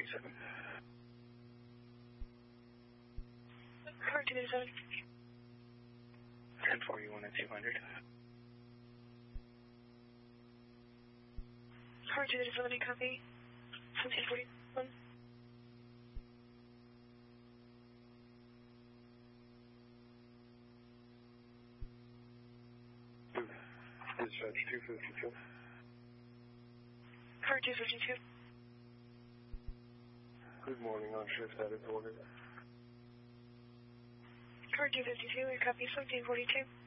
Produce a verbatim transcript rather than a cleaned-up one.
seven. Car two seven. ten forty-one at two hundred. Car two seven, copy. seventeen forty-one. Dispatch two fifty-two. Car two fifty-two. Good morning, on shift at order. Car two fifty-two, copy seventeen forty-two.